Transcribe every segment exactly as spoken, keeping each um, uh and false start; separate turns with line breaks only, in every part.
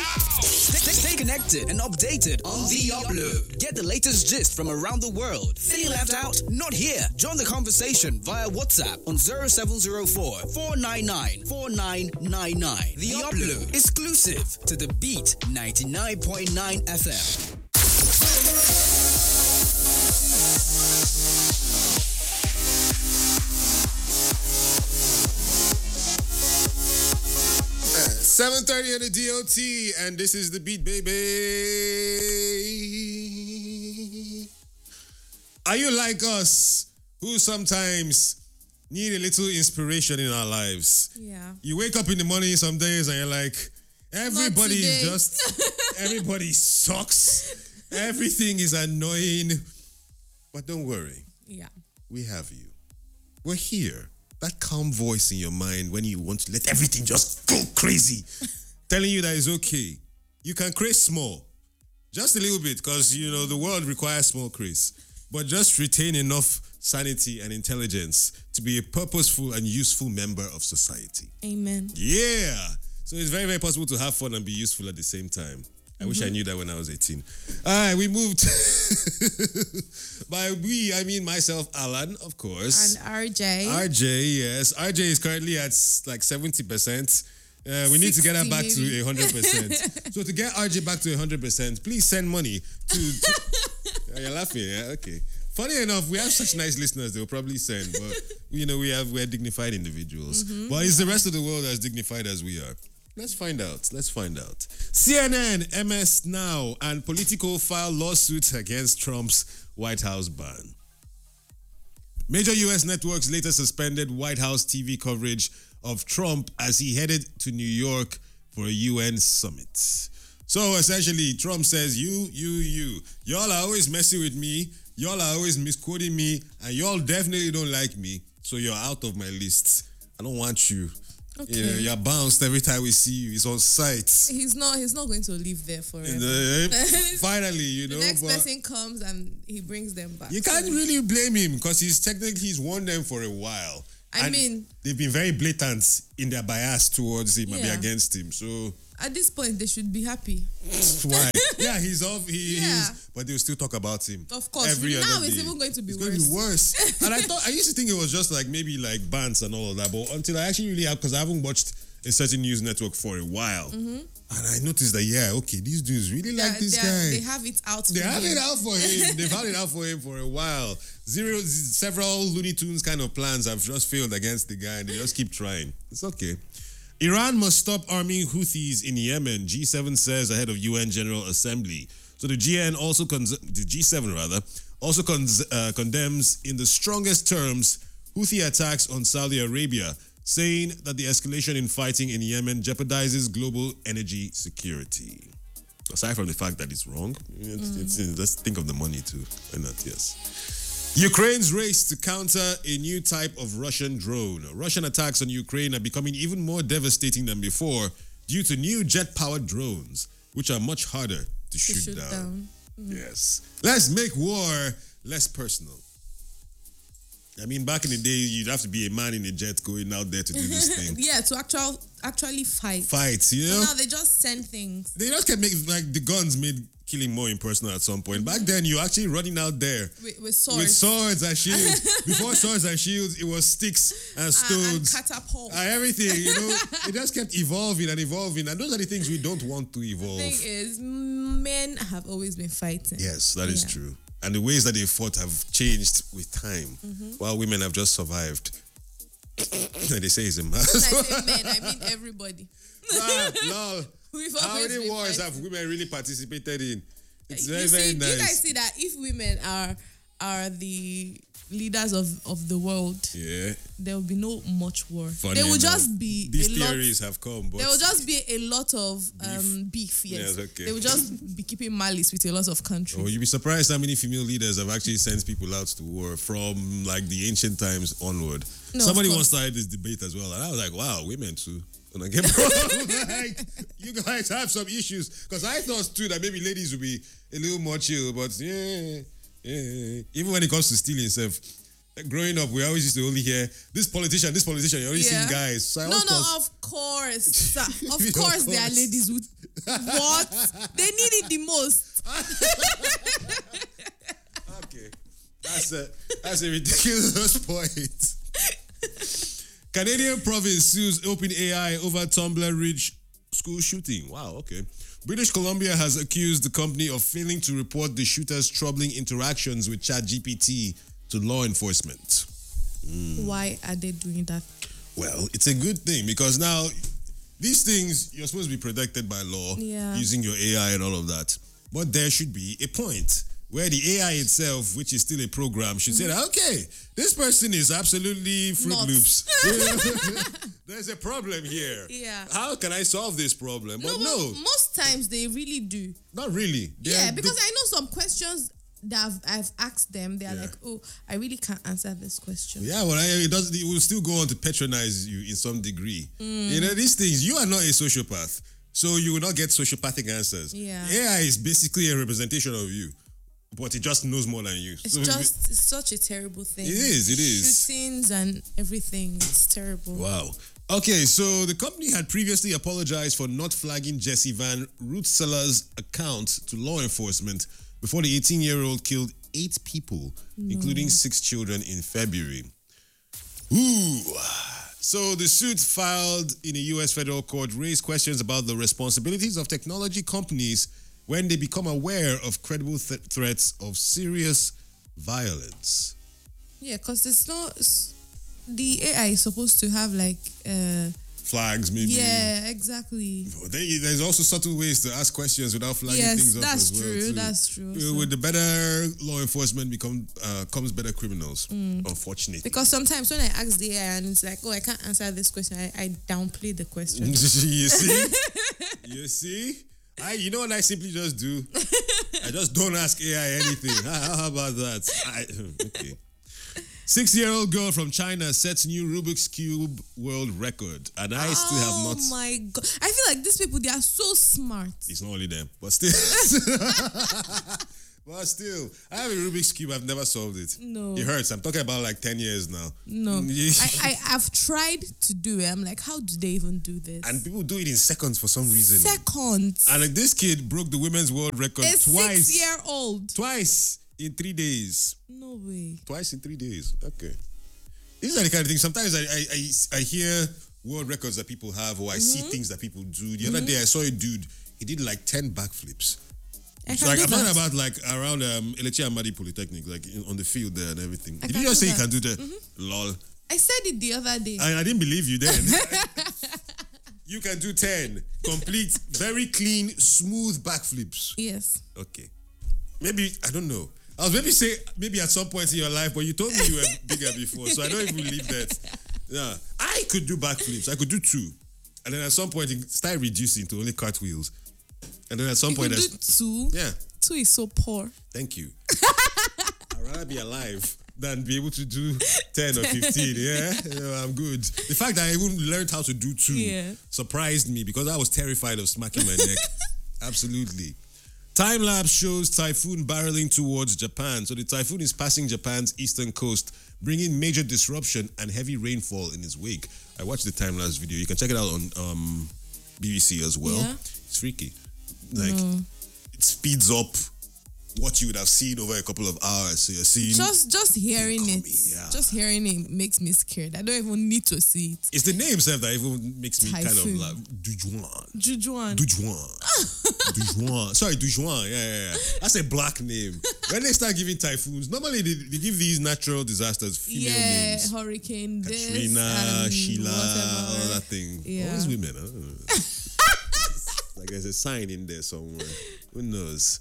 Stay, stay connected and updated on The Upload. Get the latest gist from around the world. Feeling left out? Not here. Join the conversation via WhatsApp on zero seven zero four, four nine nine, four nine nine nine. The Upload, exclusive to The Beat ninety-nine point nine F M.
seven thirty at the D O T, and this is The Beat, baby. Are you like us, who sometimes need a little inspiration in our lives?
Yeah.
You wake up in the morning some days and you're like, everybody is
today.
just, everybody sucks. Everything is annoying. But don't worry.
Yeah.
We have you. We're here. That calm voice in your mind when you want to let everything just go crazy, telling you that it's okay. You can craze small, just a little bit, because, you know, the world requires small craze. But just retain enough sanity and intelligence to be a purposeful and useful member of society.
Amen.
Yeah. So it's very, very possible to have fun and be useful at the same time. I mm-hmm. wish I knew that when I was eighteen. All right, we moved. By we, I mean myself, Alan, of course.
And R J.
R J, yes. R J is currently at like seventy percent. Uh, we need to get her back maybe. to one hundred percent. So to get R J back to one hundred percent, please send money to... to oh, you're laughing, yeah? Okay. Funny enough, we have such nice listeners, they'll probably send, but, you know, we have, we're dignified individuals. Mm-hmm. But is the rest of the world as dignified as we are? Let's find out. Let's find out. C N N, M S Now, and Politico file lawsuits against Trump's White House ban. Major U S networks later suspended White House T V coverage of Trump as he headed to New York for a U N summit. So essentially, Trump says, you, you, you, y'all are always messing with me, y'all are always misquoting me, and y'all definitely don't like me, so you're out of my list. I don't want you. Okay. You know, you're bounced every time we see you. He's on site.
He's not. He's not going to live there forever.
The, finally, you know.
The next person comes and he brings them back.
You can't really blame him because he's technically he's won them for a while.
I
and
mean,
they've been very blatant in their bias towards him yeah. and be against him. So
at this point, they should be happy.
Why? Yeah, he's off. He
yeah.
is, but they'll still talk about him.
Of course.
Every
now
other
it's
day.
even going to be
it's
worse.
It's going to be worse. And I thought I used to think it was just like maybe like bans and all of that, but until I actually really have, because I haven't watched a certain news network for a while. Mm-hmm. And I noticed that, yeah, okay, these dudes really
yeah,
like this guy.
They have it out for
They
him.
have it out for him. They've had it out for him for a while. Zero, several Looney Tunes kind of plans have just failed against the guy, and they just keep trying. It's okay. Iran must stop arming Houthis in Yemen, G seven says ahead of U N General Assembly. So the G N also, con- the G seven rather, also con- uh, condemns in the strongest terms Houthi attacks on Saudi Arabia, saying that the escalation in fighting in Yemen jeopardizes global energy security. Aside from the fact that it's wrong, it's, mm. it's, it's, let's think of the money too. Why not? Yes. Ukraine's race to counter a new type of Russian drone. Russian attacks on Ukraine are becoming even more devastating than before due to new jet-powered drones, which are much harder to, to shoot, shoot down. down. Mm. Yes. Let's make war less personal. I mean, back in the day, you'd have to be a man in a jet going out there to do this thing.
Yeah, to actual, actually fight.
Fight, you know?
So now they just send things.
They just kept making, like, the guns made killing more impersonal at some point. Back then, you were actually running out there.
With, with swords.
With swords and shields. Before swords and shields, it was sticks and stones.
And, and catapults.
And everything, you know? It just kept evolving and evolving. And those are the things we don't want to evolve.
The thing is, men have always been fighting.
Yes, that is yeah. true. And the ways that they fought have changed with time, mm-hmm. while women have just survived. They say it's a man.
When I say men, I mean everybody.
Nah, lol. How many wars fighting. have women really participated in? It's very,
you see,
very nice.
Do you guys see that if women are are the leaders of, of the world,
yeah,
there will be no much war.
Funny
there will
enough,
just be
these
a
theories
lot,
have come. But
there will just be a lot of um, beef. beef yes,
yes okay.
They will just be keeping malice with a lot of countries.
Oh, you'd be surprised how many female leaders have actually sent people out to war from like the ancient times onward. No, Somebody once started this debate as well, and I was like, wow, women too. And I get like, you guys have some issues, because I thought too that maybe ladies would be a little more chill, but yeah, yeah. Even when it comes to stealing stuff, growing up, we always used to only hear this politician, this politician. You only yeah. see guys. So
no, no, of course, of, of course, there are ladies who What? They need it the most.
Okay. That's a that's a ridiculous point. Canadian province sues OpenAI over Tumblr Ridge school shooting. Wow, okay. British Columbia has accused the company of failing to report the shooter's troubling interactions with ChatGPT to law enforcement.
Mm. Why are they doing that?
Well, it's a good thing because now these things, you're supposed to be protected by law
yeah.
using your A I and all of that. But there should be a point where the A I itself, which is still a program, should mm-hmm. say that, okay, this person is absolutely Fruit
Not.
Loops. There's a problem here.
Yeah.
How can I solve this problem? But
no,
no.
Most times they really do.
Not really. They
yeah,
are,
because
they,
I know some questions that I've, I've asked them, they're yeah. like, oh, I really can't answer this question.
Yeah, well, it, does, it will still go on to patronize you in some degree.
Mm.
You know, these things, you are not a sociopath, so you will not get sociopathic answers.
Yeah.
A I is basically a representation of you, but it just knows more than you.
It's
so
just it's such a terrible thing.
It is, it is.
Shootings and everything, it's terrible.
Wow. Okay, so the company had previously apologized for not flagging Jesse Van Rootseller's account to law enforcement before the eighteen-year-old killed eight people, no. including six children in February. Ooh. So the suit filed in a U S federal court raised questions about the responsibilities of technology companies when they become aware of credible th- threats of serious violence.
Yeah, because it's not... It's, the A I is supposed to have like... Uh,
Flags, maybe.
Yeah, exactly.
They, there's also subtle ways to ask questions without flagging
yes,
things up as well.
True,
too.
that's true. That's
true.
So.
With the better law enforcement become uh, comes better criminals, mm. unfortunately.
Because sometimes when I ask the A I and it's like, oh, I can't answer this question, I, I downplay the question.
you see? You see? I, you know what I simply just do? I just don't ask A I anything. How, how about that? I, okay. Six-year-old girl from China sets new Rubik's Cube world record, and I
oh
still have not.
Oh my God. I feel like these people, they are so smart.
It's not only them, but still. But still, I have a Rubik's Cube. I've never solved it.
No.
It hurts. I'm talking about like ten years now.
No. I, I, I've tried to do it. I'm like, how do they even do this?
And people do it in seconds for some reason.
Seconds.
And like this kid broke the women's world record
a
twice.
Six-year-old.
Twice in three days.
No way.
Twice in three days. Okay. These are the kind of things. Sometimes I I, I, I hear world records that people have, or I mm-hmm. see things that people do. The mm-hmm. other day I saw a dude, he did like ten backflips. So like, I'm talking about like around um, Elechi Amadi Polytechnic, like in, on the field there and everything.
I
Did you just say
that.
you can do that?
Mm-hmm.
Lol.
I said it the other day.
I, I didn't believe you then. You can do ten complete, very clean, smooth backflips.
Yes.
Okay. Maybe, I don't know. I was maybe say maybe at some point in your life, but you told me you were bigger before, so I don't even believe that. Yeah, I could do backflips. I could do two, and then at some point it started reducing to only cartwheels, and then at some
you
point,
could do two.
Yeah,
two is so poor.
Thank you. I'd rather be alive than be able to do ten or fifteen. Yeah, yeah, I'm good. The fact that I even learned how to do two
yeah.
surprised me because I was terrified of smacking my neck. Absolutely. Time lapse shows typhoon barreling towards Japan. So the typhoon is passing Japan's eastern coast, bringing major disruption and heavy rainfall in its wake. I watched the time lapse video. You can check it out on um, B B C as well.
Yeah.
It's freaky. Like
no.
It speeds up what you would have seen over a couple of hours. So you're seeing
just just hearing it,
yeah.
just hearing it makes me scared. I don't even need to see it.
It's the name itself that even makes me
Typhoon.
kind of like Dujuan.
Dujuan.
Dujuan. Dujuan. Sorry, Dujuan. Yeah, yeah, yeah. That's a black name. When they start giving typhoons, normally they, they give these natural disasters female
yeah,
names.
Hurricane
Katrina,
this,
Sheila,
whatever.
all that thing.
Yeah.
Always women. I don't know. Like there's a sign in there somewhere. Who knows?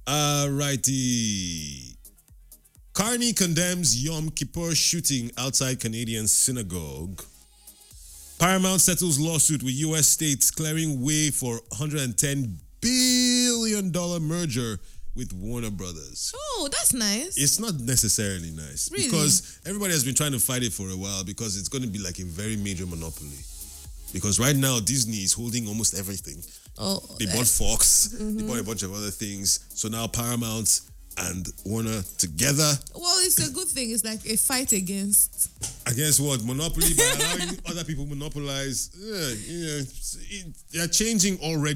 Alrighty. Carney condemns Yom Kippur shooting outside Canadian synagogue. Paramount settles lawsuit with U S states clearing way for one hundred ten billion dollars merger with Warner Brothers.
Oh, that's nice.
It's not necessarily nice.
Really?
Because everybody has been trying to fight it for a while because it's going to be like a very major monopoly. Because right now, Disney is holding almost everything.
Oh,
they bought Fox, mm-hmm. they bought a bunch of other things. So now Paramount and Warner together.
Well, it's a good thing. It's like a fight against.
Against what? Monopoly by allowing other people monopolize. Yeah, yeah, it, they're changing already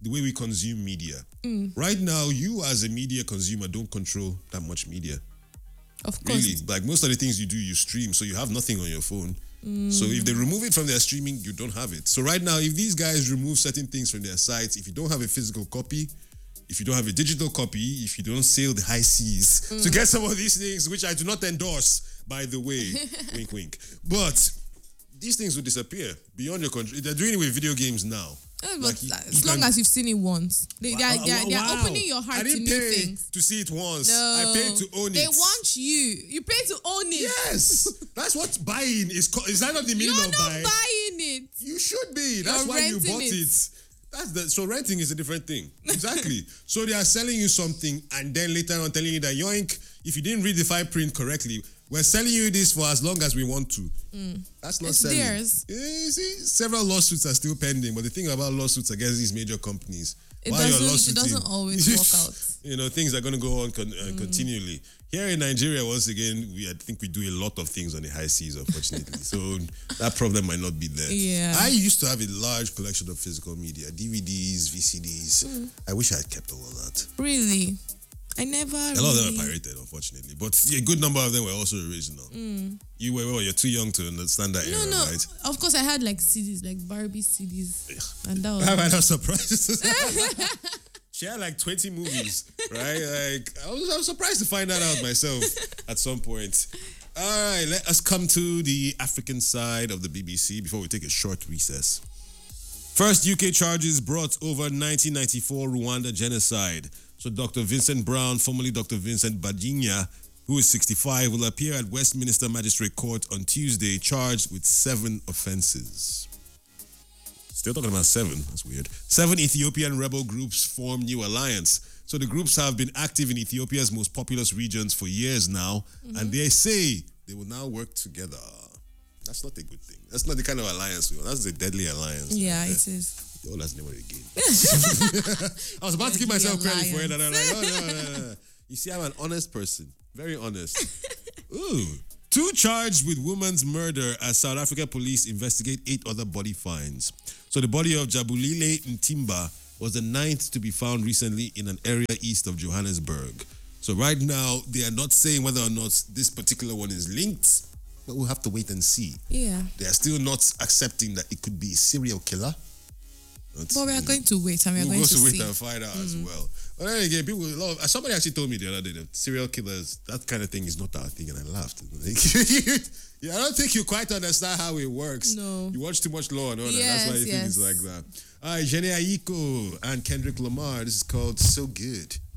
the way we consume media. Mm. Right now, you as a media consumer don't control that much media.
Of course.
Really, like most of the things you do, you stream, so you have nothing on your phone. Mm. So if they remove it from their streaming, you don't have it. So right now, if these guys remove certain things from their sites, if you don't have a physical copy, if you don't have a digital copy, if you don't sail the high seas mm. to get some of these things, which I do not endorse, by the way, wink, wink. But these things will disappear beyond your control. They're doing it with video games now.
Oh, but like you, as you long can, as you've seen it once, they, they, are, they, are, they are wow. opening your heart
I didn't
to new
pay
things.
To see it once,
no.
I paid to own
they
it.
They want you. You pay to own it.
Yes, that's what buying is. Co- is that not the meaning
You're
of
not
buying?
buying it.
You should be. That's
You're
why you bought it.
it.
That's the so renting is a different thing. Exactly. So they are selling you something and then later on telling you that yoink, if you didn't read the fine print correctly, we're selling you this for as long as we want to. Mm. That's not
it's
selling.
Theirs.
Yeah, you see, several lawsuits are still pending, but the thing about lawsuits against these major companies,
it doesn't, it doesn't always work out.
You know, things are going to go on con- uh, mm. continually. Here in Nigeria, once again, we I think we do a lot of things on the high seas, unfortunately. So that problem might not be there.
Yeah.
I used to have a large collection of physical media, D V Ds, V C Ds. Mm. I wish I had kept all of that.
Really? I never. A
lot
really...
of them are pirated, unfortunately, but a good number of them were also original. Mm. You were, well, you're too young to understand that
no,
era,
no.
right?
Of course, I had like C Ds, like Barbie C Ds, and that was.
I'm not surprised. She had like twenty movies, right? Like I was, I was surprised to find that out myself at some point. All right, let us come to the African side of the B B C before we take a short recess. First, U K charges brought over nineteen ninety-four Rwanda genocide. So Doctor Vincent Brown, formerly Doctor Vincent Bajinya, who is sixty-five, will appear at Westminster Magistrate Court on Tuesday, charged with seven offences. Still talking about seven. That's weird. Seven Ethiopian rebel groups form new alliance. So the groups have been active in Ethiopia's most populous regions for years now, mm-hmm. and they say they will now work together. That's not a good thing. That's not the kind of alliance we want. That's a deadly alliance.
Yeah,
right
it is.
Oh, that's never again. I was about to give myself credit for it, and I'm like, oh, no, no, no, no. You see, I'm an honest person. Very honest. Ooh. Two charged with woman's murder as South Africa police investigate eight other body finds. So the body of Jabulile Ntimba was the ninth to be found recently in an area east of Johannesburg. So right now, they are not saying whether or not this particular one is linked, but we'll have to wait and see.
Yeah.
They are still not accepting that it could be a serial killer.
But we are going to wait and we are
we'll
going to
see. We'll
wait
and find out mm. as well. But then again, people love. Somebody actually told me the other day that serial killers, that kind of thing is not our thing, and I laughed. Yeah, I don't think you quite understand how it works.
No.
You watch too much Law and Order.
Yes,
That's why you
yes.
think it's like that. All right, Jhené Aiko and Kendrick Lamar. This is called So Good.